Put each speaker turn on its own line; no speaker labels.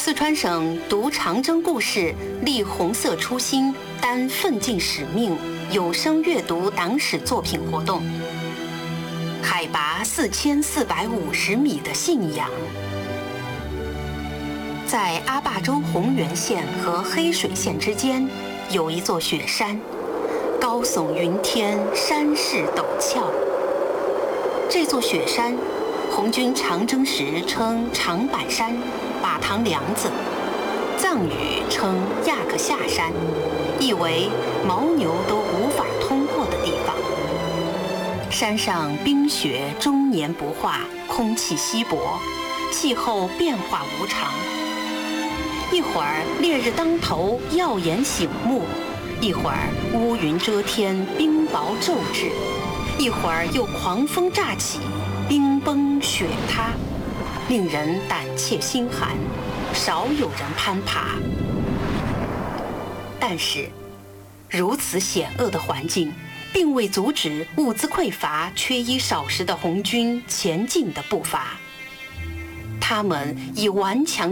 四川省读长征故事，立红色初心，担奋进使命有声阅读党史作品活动。海拔4450米的信仰。在阿坝州洪源县和黑水县之间，有一座雪山，高耸云天，山势陡峭。这座雪山，红军长征时称长板山、把塘梁子，藏语称亚克夏山，意为牦牛都无法通过的地方。山上冰雪终年不化，空气稀薄，气候变化无常。一会儿烈日当头，耀眼醒目；一会儿乌云遮天，冰雹骤至；一会儿又狂风乍起，冰崩雪塌，令人胆怯心寒，少有人攀爬。但是，如此险恶的环境，并未阻止物资匮乏、缺衣少食的红军前进的步伐。他们以顽强